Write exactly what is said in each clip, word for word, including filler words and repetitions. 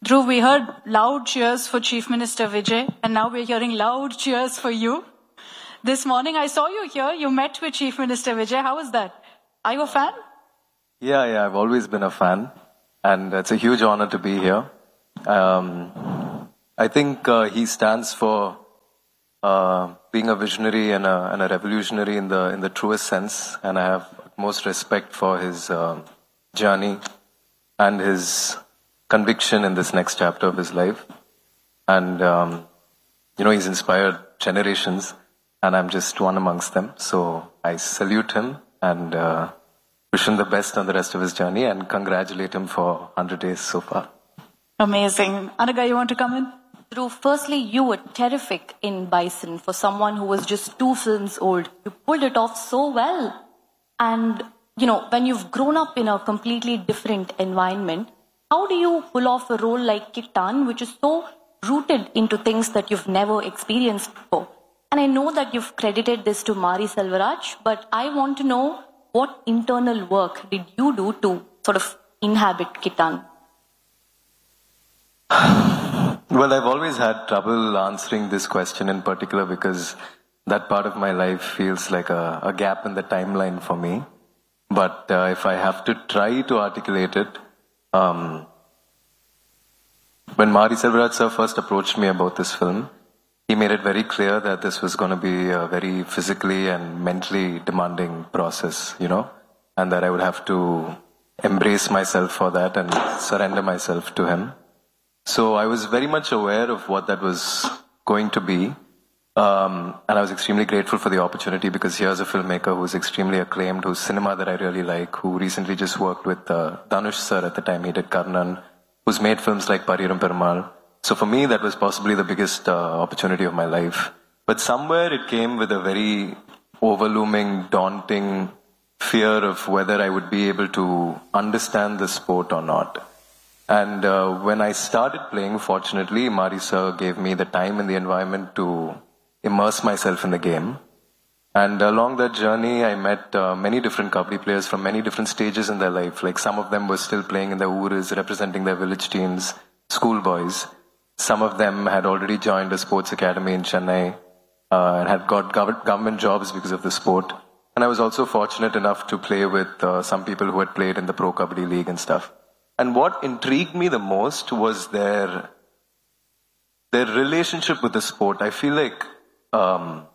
Dhruv, we heard loud cheers for Chief Minister Vijay, and now we're hearing loud cheers for you. This morning I saw you here. You met with Chief Minister Vijay. How was that? Are you a fan? Yeah, yeah, I've always been a fan, and it's a huge honor to be here. Um, I think uh, he stands for uh, being a visionary and a, and a revolutionary in the in the truest sense, and I have utmost respect for his uh, journey and his conviction in this next chapter of his life. And um, you know, he's inspired generations, and I'm just one amongst them. So I salute him and uh, wish him the best on the rest of his journey, and congratulate him for one hundred days so far. Amazing. Anaga, you want to come in? Dhruv, firstly, you were terrific in Bison for someone who was just two films old. You pulled it off so well. And, you know, when you've grown up in a completely different environment, how do you pull off a role like Kittan, which is so rooted into things that you've never experienced before? And I know that you've credited this to Mari Selvaraj, but I want to know what internal work did you do to sort of inhabit Kittan? Well, I've always had trouble answering this question in particular because that part of my life feels like a, a gap in the timeline for me. But uh, if I have to try to articulate it, um, when Mari Selvaraj sir first approached me about this film, he made it very clear that this was going to be a very physically and mentally demanding process, you know, and that I would have to embrace myself for that and surrender myself to him. So I was very much aware of what that was going to be, um, and I was extremely grateful for the opportunity because here's a filmmaker who's extremely acclaimed, whose cinema that I really like, who recently just worked with uh, Dhanush sir at the time he did Karnan, who's made films like Pariram Perumal. So for me, that was possibly the biggest uh, opportunity of my life. But somewhere it came with a very overlooming, daunting fear of whether I would be able to understand the sport or not. And uh, when I started playing, fortunately, Mari sir gave me the time and the environment to immerse myself in the game. And along that journey, I met uh, many different Kabaddi players from many different stages in their life. Like some of them were still playing in their Uras, representing their village teams, schoolboys. Some of them had already joined a sports academy in Chennai uh, and had got gov- government jobs because of the sport. And I was also fortunate enough to play with uh, some people who had played in the Pro Kabaddi League and stuff. And what intrigued me the most was their their relationship with the sport. I feel like um,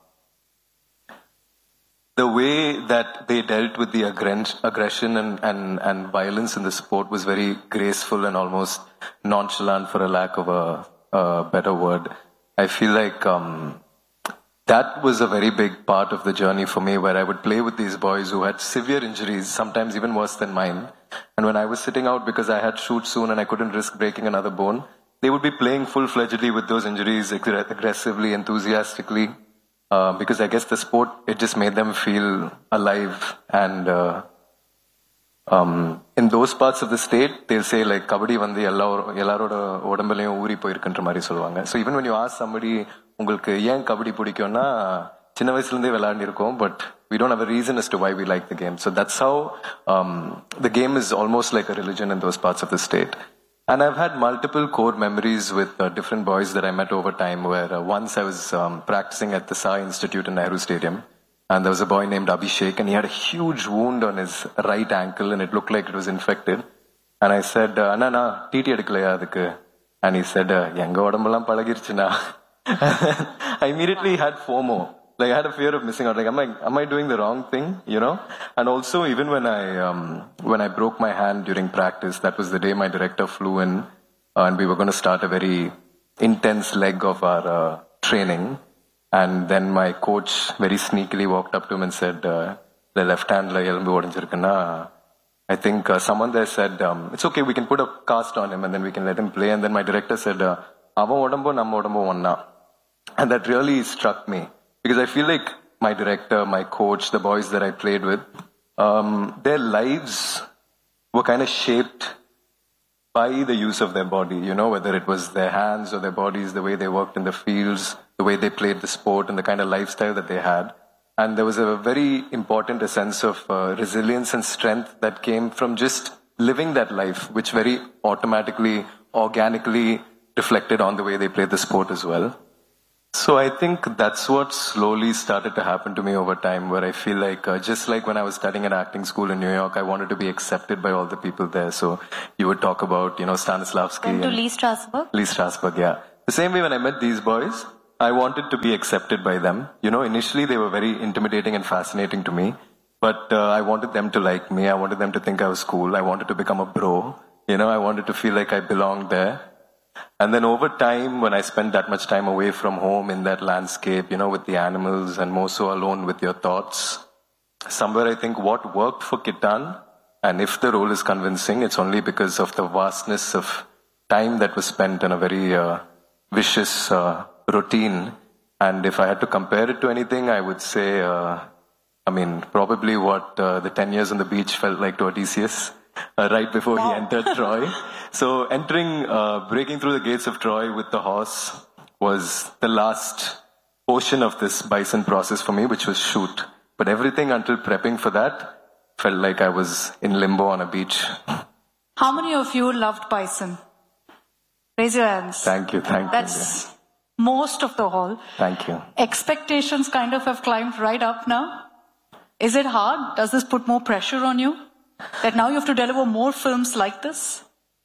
the way that they dealt with the aggression and, and, and violence in the sport was very graceful and almost nonchalant, for a lack of a, a better word. I feel like um, that was a very big part of the journey for me, where I would play with these boys who had severe injuries, sometimes even worse than mine. And when I was sitting out because I had shoot soon and I couldn't risk breaking another bone, they would be playing full-fledgedly with those injuries, ag- aggressively, enthusiastically. Uh, because I guess the sport, it just made them feel alive. And uh, um, in those parts of the state, they'll say like, Kabaddi vandi ellaroda odambalayum oori poirukன்ற மாதிரி சொல்லுவாங்க. So even when you ask somebody, உங்களுக்கு ஏன் கபடி பிடிக்கும்னா சின்ன வயசுல இருந்தே விளையாடி இருக்கோம், but we don't have a reason as to why we like the game. So that's how um, the game is almost like a religion in those parts of the state. And I've had multiple core memories with uh, different boys that I met over time, where uh, once I was um, practicing at the Sai Institute in Nehru Stadium, and there was a boy named Abhishek, and he had a huge wound on his right ankle, and it looked like it was infected. And I said, "Anna, na, T T edukkalaya adukku?" And he said, "Enga odambalam palagirchina." I immediately had FOMO. Like I had a fear of missing out. Like, am I am I doing the wrong thing? You know? And also, even when I um, when I broke my hand during practice, that was the day my director flew in, uh, and we were going to start a very intense leg of our uh, training. And then my coach very sneakily walked up to him and said, uh, "The left hand la elambu odinjirukana." I think uh, someone there said, um, "It's okay. We can put a cast on him, and then we can let him play." And then my director said, "Ava odambo namma odambo onna," and that really struck me. Because I feel like my director, my coach, the boys that I played with, um, their lives were kind of shaped by the use of their body, you know, whether it was their hands or their bodies, the way they worked in the fields, the way they played the sport, and the kind of lifestyle that they had. And there was a very important a sense of uh, resilience and strength that came from just living that life, which very automatically, organically reflected on the way they played the sport as well. So I think that's what slowly started to happen to me over time, where I feel like, uh, just like when I was studying at acting school in New York, I wanted to be accepted by all the people there. So you would talk about, you know, Stanislavski. Went to Lee Strasberg? Lee Strasberg, yeah. The same way when I met these boys, I wanted to be accepted by them. You know, initially they were very intimidating and fascinating to me, but uh, I wanted them to like me. I wanted them to think I was cool. I wanted to become a bro. You know, I wanted to feel like I belonged there. And then over time, when I spent that much time away from home in that landscape, you know, with the animals and more so alone with your thoughts, somewhere I think what worked for Kitan, and if the role is convincing, it's only because of the vastness of time that was spent in a very uh, vicious uh, routine. And if I had to compare it to anything, I would say, uh, I mean, probably what uh, the ten years on the beach felt like to Odysseus. Uh, right before wow. he entered Troy. So entering, uh, breaking through the gates of Troy with the horse was the last portion of this bison process for me, which was shoot. But everything until prepping for that felt like I was in limbo on a beach. How many of you loved bison? Raise your hands. Thank you, thank That's you. That's most of the hall. Thank you. Expectations kind of have climbed right up now. Is it hard? Does this put more pressure on you? That now you have to deliver more films like this?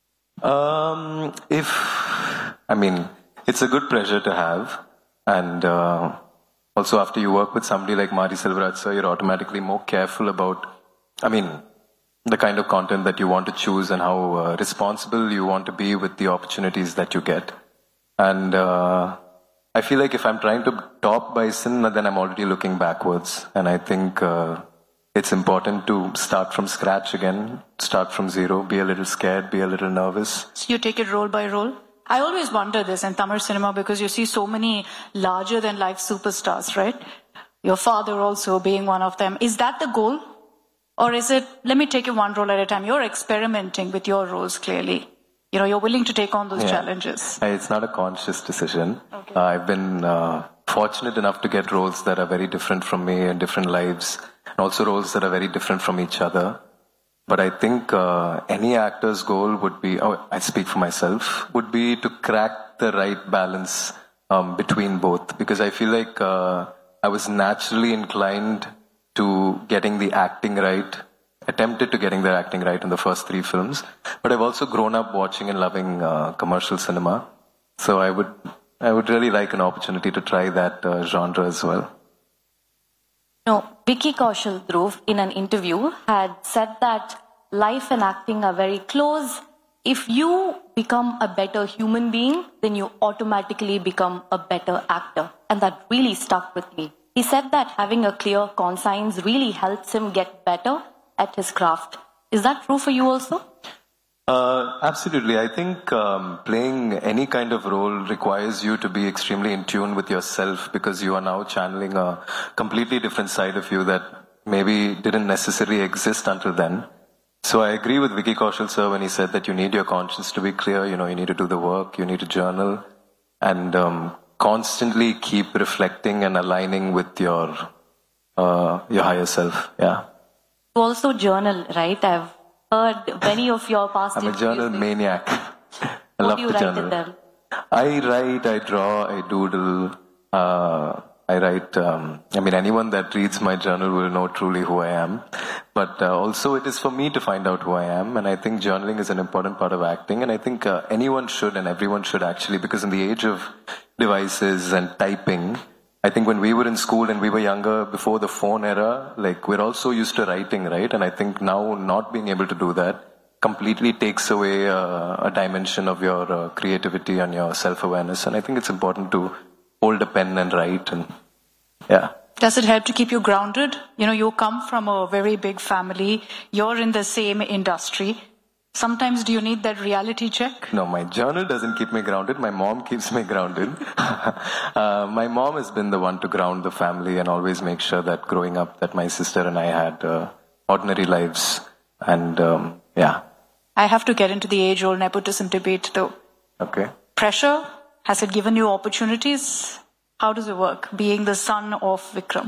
Um, if, I mean, it's a good pressure to have. And uh, also after you work with somebody like Mari Selvaraj, sir, you're automatically more careful about, I mean, the kind of content that you want to choose and how uh, responsible you want to be with the opportunities that you get. And uh, I feel like if I'm trying to top Bison, then I'm already looking backwards. And I think... Uh, It's important to start from scratch again, start from zero, be a little scared, be a little nervous. So you take it role by role? I always wonder this in Tamil cinema because you see so many larger than life superstars, right? Your father also being one of them. Is that the goal? Or is it, let me take it one role at a time. You're experimenting with your roles clearly. You know, you're willing to take on those yeah. challenges. It's not a conscious decision. Okay. Uh, I've been uh, fortunate enough to get roles that are very different from me and different lives. And also roles that are very different from each other. But I think uh, any actor's goal would be, oh, I speak for myself, would be to crack the right balance um, between both. Because I feel like uh, I was naturally inclined to getting the acting right, attempted to getting the acting right in the first three films. But I've also grown up watching and loving uh, commercial cinema. So I would, I would really like an opportunity to try that uh, genre as well. No, Vicky Kaushal Dhruv in an interview had said that life and acting are very close. If you become a better human being, then you automatically become a better actor. And that really stuck with me. He said that having a clear conscience really helps him get better at his craft. Is that true for you also? Uh, absolutely. I think um, playing any kind of role requires you to be extremely in tune with yourself because you are now channeling a completely different side of you that maybe didn't necessarily exist until then. So I agree with Vicky Kaushal sir when he said that you need your conscience to be clear, you know, you need to do the work, you need to journal and um, constantly keep reflecting and aligning with your uh, your higher self. Yeah. You also journal, right? I've heard many of your past I'm a journal maniac. I what love do you to write journal. in them? I write, I draw, I doodle. Uh, I write, um, I mean, anyone that reads my journal will know truly who I am. But uh, also it is for me to find out who I am. And I think journaling is an important part of acting. And I think uh, anyone should and everyone should actually, because in the age of devices and typing, I think when we were in school and we were younger, before the phone era, like we're also used to writing, right? And I think now not being able to do that completely takes away uh, a dimension of your uh, creativity and your self-awareness. And I think it's important to hold a pen and write and yeah. Does it help to keep you grounded? You know, you come from a very big family. You're in the same industry. Sometimes do you need that reality check? No, my journal doesn't keep me grounded. My mom keeps me grounded. uh, my mom has been the one to ground the family and always make sure that growing up that my sister and I had uh, ordinary lives. And um, yeah. I have to get into the age-old nepotism debate though. Okay. Pressure, has it given you opportunities? How does it work, being the son of Vikram?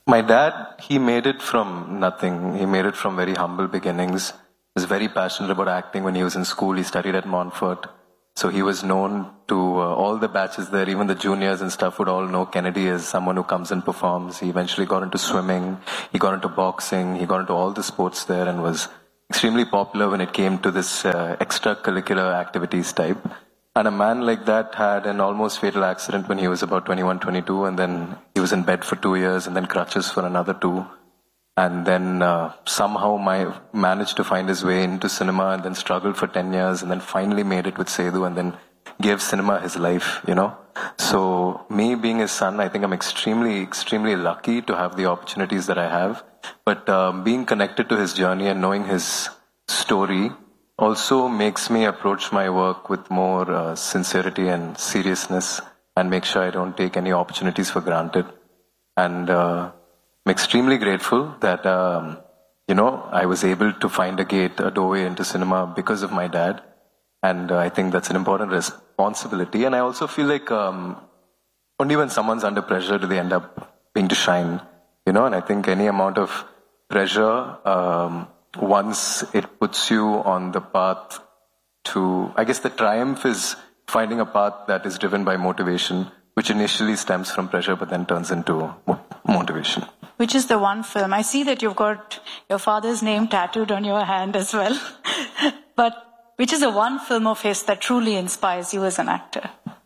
My dad, he made it from nothing. He made it from very humble beginnings. He was very passionate about acting when he was in school. He studied at Montfort. So he was known to uh, all the batches there, even the juniors and stuff would all know Kennedy as someone who comes and performs. He eventually got into swimming, he got into boxing, he got into all the sports there and was extremely popular when it came to this uh, extracurricular activities type. And a man like that had an almost fatal accident when he was about twenty-one, twenty-two, and then he was in bed for two years and then crutches for another two. And then uh, somehow my, managed to find his way into cinema and then struggled for ten years and then finally made it with Sethu and then gave cinema his life, you know. So me being his son, I think I'm extremely, extremely lucky to have the opportunities that I have. But um, being connected to his journey and knowing his story also makes me approach my work with more uh, sincerity and seriousness and make sure I don't take any opportunities for granted. And uh, I'm extremely grateful that, um, you know, I was able to find a gate, a doorway into cinema because of my dad. And uh, I think that's an important responsibility. And I also feel like um, only when someone's under pressure do they end up being to shine, you know, and I think any amount of pressure, um, once it puts you on the path to, I guess the triumph is finding a path that is driven by motivation, which initially stems from pressure but then turns into motivation. Which is the one film? I see that you've got your father's name tattooed on your hand as well. But which is the one film of his that truly inspires you as an actor?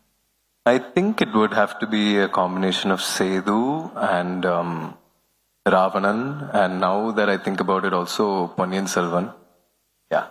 I think it would have to be a combination of Sethu and um, Ravanan, and now that I think about it, also Ponniyin Selvan. Yeah.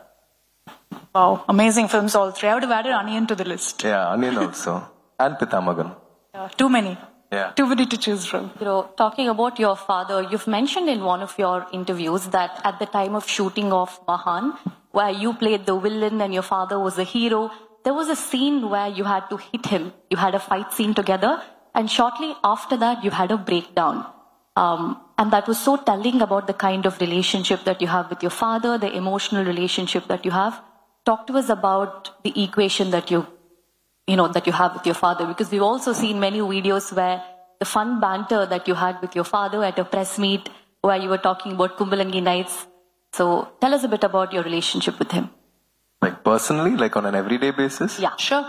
Wow, amazing films all three. I would have added Onion to the list. Yeah, Onion also. And Pitamagan. Yeah, too many. Yeah. Too many to choose from. You know, talking about your father, you've mentioned in one of your interviews that at the time of shooting of Mahan, where you played the villain and your father was the hero, there was a scene where you had to hit him. You had a fight scene together, and shortly after that, you had a breakdown. Um, and that was so telling about the kind of relationship that you have with your father, the emotional relationship that you have. Talk to us about the equation that you, you know, that you have with your father, because we've also seen many videos where the fun banter that you had with your father at a press meet where you were talking about Kumbalangi nights. So tell us a bit about your relationship with him. Like personally, like on an everyday basis? Yeah. Sure.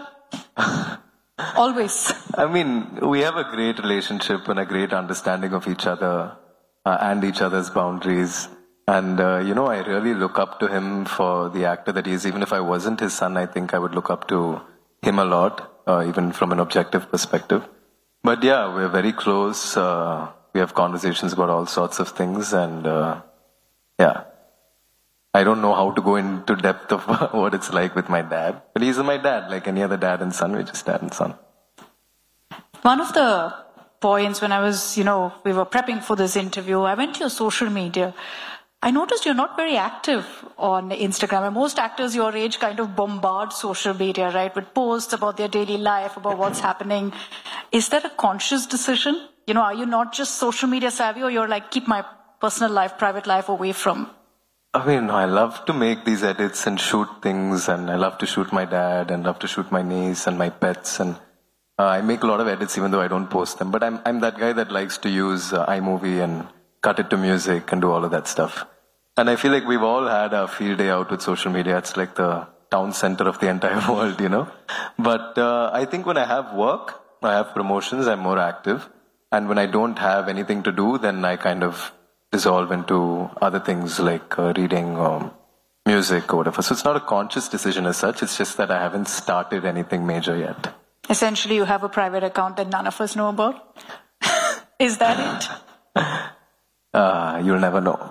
Always. I mean, we have a great relationship and a great understanding of each other uh, and each other's boundaries. And, uh, you know, I really look up to him for the actor that he is. Even if I wasn't his son, I think I would look up to him a lot, uh, even from an objective perspective. But yeah, we're very close. Uh, we have conversations about all sorts of things. And uh, yeah, I don't know how to go into depth of what it's like with my dad. But he's my dad, like any other dad and son. We're just dad and son. One of the points when I was, you know, we were prepping for this interview, I went to your social media. I noticed you're not very active on Instagram. And most actors your age kind of bombard social media, right, with posts about their daily life, about what's happening. Is that a conscious decision? You know, are you not just social media savvy, or you're like, keep my personal life, private life away from? I mean, I love to make these edits and shoot things, and I love to shoot my dad, and love to shoot my niece and my pets, and uh, I make a lot of edits even though I don't post them. But I'm I'm that guy that likes to use uh, iMovie and cut it to music and do all of that stuff. And I feel like we've all had a field day out with social media. It's like the town center of the entire world, you know. But uh, I think when I have work, I have promotions, I'm more active. And when I don't have anything to do, then I kind of dissolve into other things like uh, reading or music or whatever. So it's not a conscious decision as such. It's just that I haven't started anything major yet. Essentially, you have a private account that none of us know about? Is that it? Uh, you'll never know.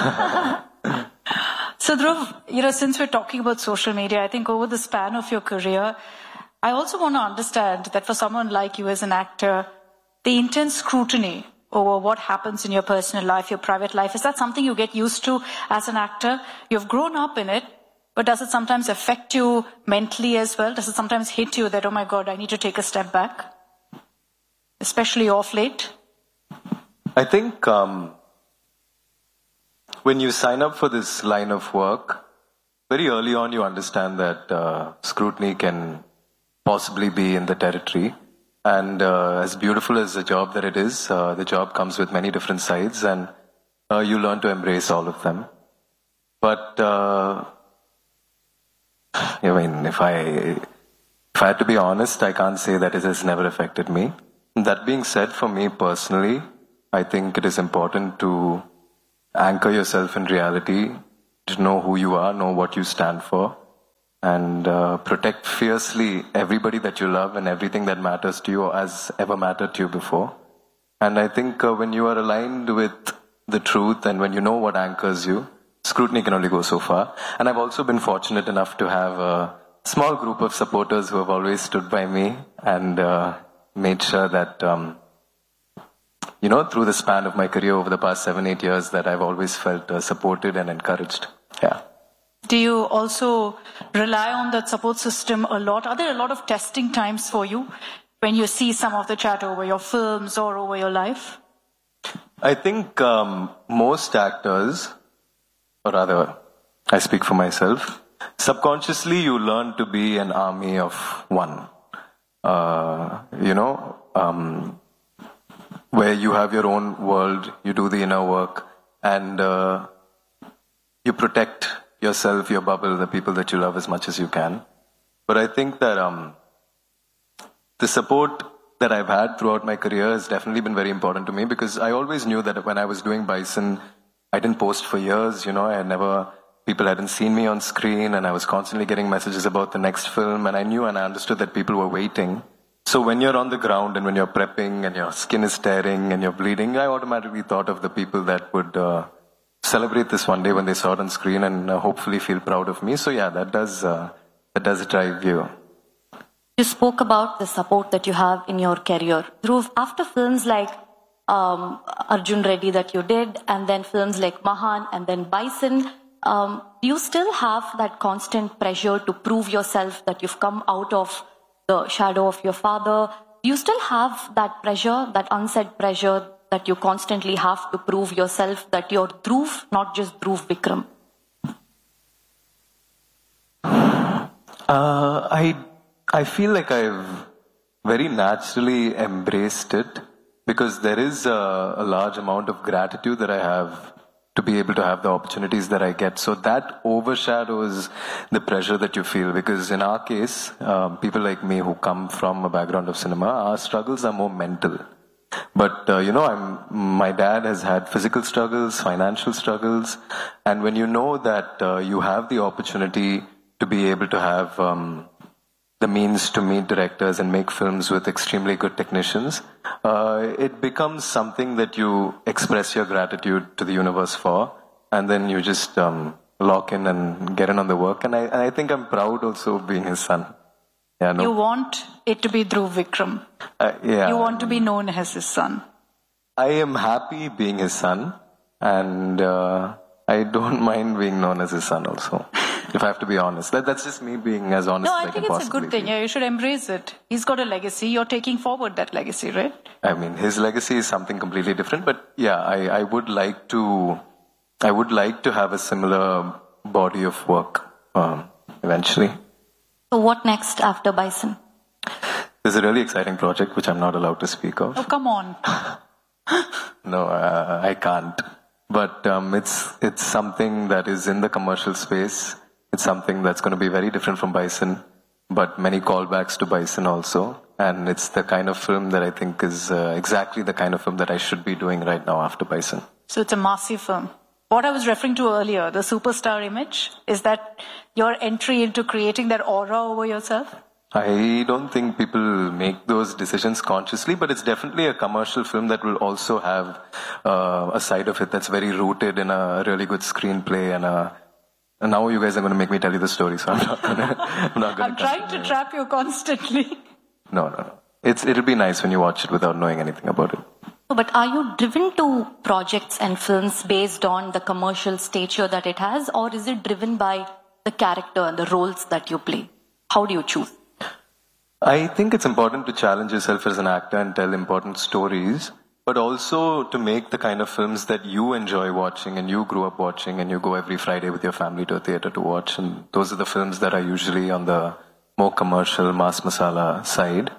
So Dhruv, you know, since we're talking about social media, I think over the span of your career, I also want to understand that for someone like you as an actor, the intense scrutiny over what happens in your personal life, your private life, is that something you get used to as an actor? You've grown up in it, but does it sometimes affect you mentally as well? Does it sometimes hit you that, oh my God, I need to take a step back? Especially off late? I think um, when you sign up for this line of work, very early on you understand that uh, scrutiny can possibly be in the territory. And uh, as beautiful as the job that it is, uh, the job comes with many different sides, and uh, you learn to embrace all of them. But uh, I mean, if I if I had to be honest, I can't say that it has never affected me. That being said, for me personally, I think it is important to anchor yourself in reality, to know who you are, know what you stand for, and uh, protect fiercely everybody that you love and everything that matters to you or has ever mattered to you before. And I think uh, when you are aligned with the truth and when you know what anchors you, scrutiny can only go so far. And I've also been fortunate enough to have a small group of supporters who have always stood by me and uh, made sure that, um, you know, through the span of my career over the past seven, eight years, that I've always felt uh, supported and encouraged. Yeah. Do you also rely on that support system a lot? Are there a lot of testing times for you when you see some of the chat over your films or over your life? I think um, most actors, or rather, I speak for myself, subconsciously you learn to be an army of one. Uh, you know, um, where you have your own world, you do the inner work, and uh, you protect yourself, your bubble, the people that you love as much as you can. But I think that um, the support that I've had throughout my career has definitely been very important to me, because I always knew that when I was doing Bison, I didn't post for years, you know, I never, people hadn't seen me on screen, and I was constantly getting messages about the next film, and I knew and I understood that people were waiting. So when you're on the ground and when you're prepping and your skin is tearing and you're bleeding, I automatically thought of the people that would uh, celebrate this one day when they saw it on screen and uh, hopefully feel proud of me. So yeah, that does, uh, that does drive you. You spoke about the support that you have in your career. Through after films like um, Arjun Reddy that you did, and then films like Mahan, and then Bison, um, do you still have that constant pressure to prove yourself that you've come out of the shadow of your father? Do you still have that pressure, that unsaid pressure that you constantly have to prove yourself that you're Dhruv, not just Dhruv Vikram? Uh, I I feel like I've very naturally embraced it, because there is a, a large amount of gratitude that I have to be able to have the opportunities that I get. So that overshadows the pressure that you feel, because in our case, um, people like me who come from a background of cinema, our struggles are more mental. But, uh, you know, I'm, my dad has had physical struggles, financial struggles, and when you know that uh, you have the opportunity to be able to have um, the means to meet directors and make films with extremely good technicians, uh, it becomes something that you express your gratitude to the universe for, and then you just um, lock in and get in on the work. And I, and I think I'm proud also of being his son. Yeah, no. You want it to be Dhruv Vikram. Uh, yeah. You want to be known as his son. I am happy being his son, and uh, I don't mind being known as his son also. If I have to be honest. That, that's just me being as honest No, as I, I can think it's a possibly good thing. be. Yeah, you should embrace it. He's got a legacy. You're taking forward that legacy, right? I mean, his legacy is something completely different, but yeah, I, I would like to, I would like to have a similar body of work um, eventually. So what next after Bison? There's a really exciting project which I'm not allowed to speak of. Oh, come on. No, uh, I can't. But um, it's it's something that is in the commercial space. It's something that's going to be very different from Bison, but many callbacks to Bison also. And it's the kind of film that I think is uh, exactly the kind of film that I should be doing right now after Bison. So it's a massive film. What I was referring to earlier, the superstar image, is that your entry into creating that aura over yourself? I don't think people make those decisions consciously, but it's definitely a commercial film that will also have uh, a side of it that's very rooted in a really good screenplay and a And now you guys are going to make me tell you the story, so I'm not going to. I'm not going I'm trying to trap you constantly. No, no, no. It's it'll be nice when you watch it without knowing anything about it. But are you driven to projects and films based on the commercial stature that it has, or is it driven by the character and the roles that you play? How do you choose? I think it's important to challenge yourself as an actor and tell important stories, but also to make the kind of films that you enjoy watching and you grew up watching and you go every Friday with your family to a theater to watch. And those are the films that are usually on the more commercial, mass masala side.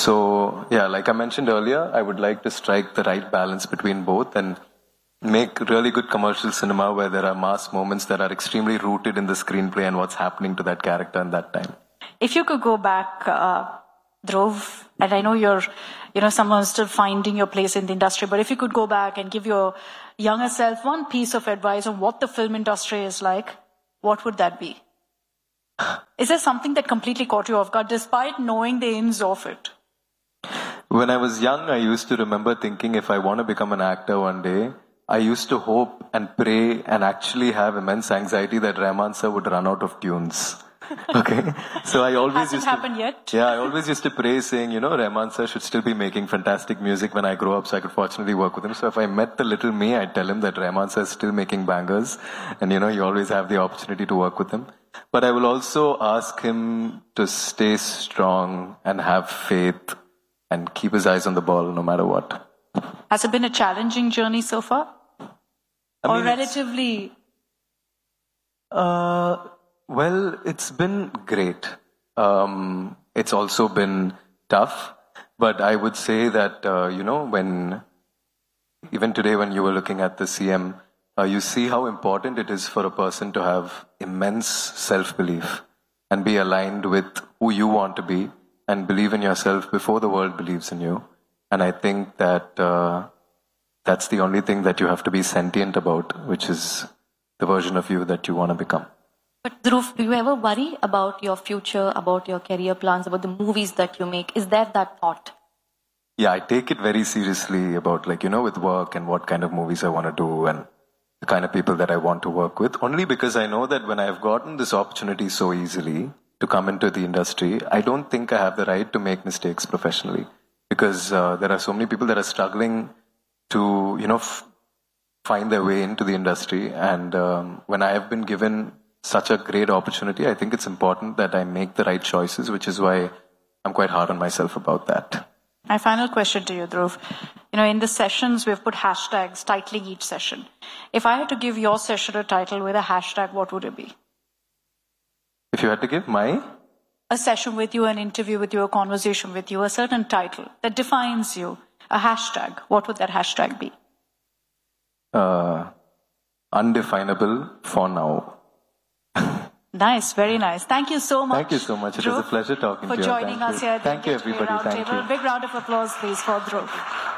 So, yeah, like I mentioned earlier, I would like to strike the right balance between both and make really good commercial cinema where there are mass moments that are extremely rooted in the screenplay and what's happening to that character in that time. If you could go back, uh, Dhruv, and I know you're, you know, someone still finding your place in the industry, but if you could go back and give your younger self one piece of advice on what the film industry is like, what would that be? Is there something that completely caught you off guard despite knowing the ins of it? When I was young, I used to remember thinking if I want to become an actor one day, I used to hope and pray and actually have immense anxiety that Rahman sir would run out of tunes. Okay? So I always Hasn't used to... happened yet? Yeah, I always used to pray saying, you know, Rahman sir should still be making fantastic music when I grow up so I could fortunately work with him. So if I met the little me, I'd tell him that Rahman sir is still making bangers and, you know, you always have the opportunity to work with him. But I will also ask him to stay strong and have faith and keep his eyes on the ball no matter what. Has it been a challenging journey so far? I or mean, relatively? Uh, well, it's been great. Um, it's also been tough. But I would say that, uh, you know, when, even today when you were looking at the C M, uh, you see how important it is for a person to have immense self-belief and be aligned with who you want to be and believe in yourself before the world believes in you. And I think that uh, that's the only thing that you have to be sentient about, which is the version of you that you want to become. But Dhruv, do you ever worry about your future, about your career plans, about the movies that you make? Is there that thought? Yeah, I take it very seriously about, like, you know, with work and what kind of movies I want to do and the kind of people that I want to work with. Only because I know that when I've gotten this opportunity so easily to come into the industry, I don't think I have the right to make mistakes professionally. Because uh, there are so many people that are struggling to, you know, f- find their way into the industry. And um, when I have been given such a great opportunity, I think it's important that I make the right choices, which is why I'm quite hard on myself about that. My final question to you, Dhruv. You know, in the sessions, we've put hashtags titling each session. If I had to give your session a title with a hashtag, what would it be? If you had to give my... A session with you, an interview with you, a conversation with you, a certain title that defines you, a hashtag, what would that hashtag be? Uh, undefinable for now. Nice, very nice. Thank you so much. Thank you so much. It Dhruv, was a pleasure talking for to you. joining Thank us you. here at Thank the you, everybody. Thank you. Big round of applause, please, for Dhruv.